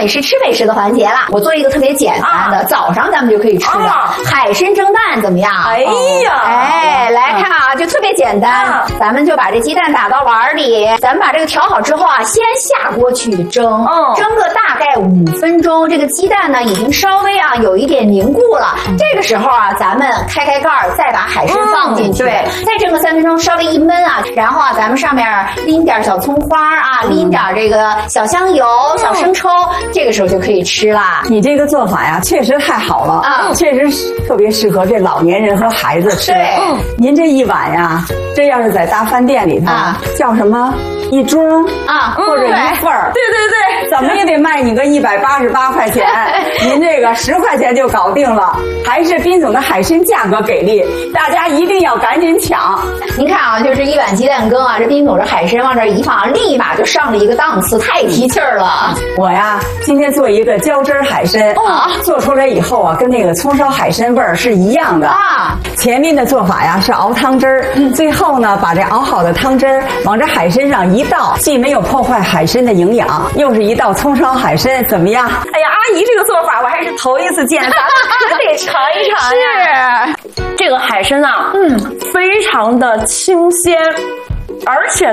美食吃美食的环节了。我做一个特别简单的，早上咱们就可以吃的海参蒸蛋，怎么样？ 哎呀， 来看啊，就特别简单，咱们就把这鸡蛋打到碗里，咱们把这个调好之后啊，先下锅去蒸，蒸个大概5分钟，这个鸡蛋呢已经稍微啊有一点凝固了。这个时候啊，咱们开盖儿，再把海参放进去，对，再蒸个3分钟，稍微一焖啊，然后啊，咱们上面淋点小葱花啊，淋点这个小香油、小生抽，这个时候就可以吃啦。 你这个做法呀，确实太好了啊，确实特别适合这老年人和孩子吃。 对， 您这一碗呀，这要是在大饭店里头，叫什么一盅啊，或者一份儿， 对， 怎么也得卖你个188块钱，您这个10块钱就搞定了，还是宾总的海参价格给力，大家一定要赶紧抢。 您看啊，就是1碗鸡蛋羹啊，这宾总这海参往这一放，立马就上了一个档次，太提气儿了。 我呀，今天做一个浇汁海参做出来以后啊，跟那个葱烧海参味儿是一样的啊。前面的做法呀是熬汤汁儿，最后呢把这熬好的汤汁儿往这海参上一倒，既没有破坏海参的营养，又是一道葱烧海参，怎么样？ 哎呀，阿姨这个做法我还是头一次见，咱们得尝一尝呀。是，这个海参啊，非常的清鲜，而且